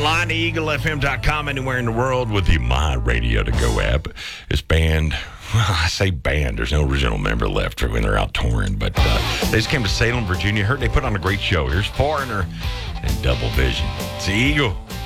online to eaglefm.com, anywhere in the world with the My Radio to Go app. It's banned. Well, I say banned. There's no original member left when they're out touring. But they just came to Salem, Virginia. Heard they put on a great show. Here's Foreigner and Double Vision. It's the Eagle.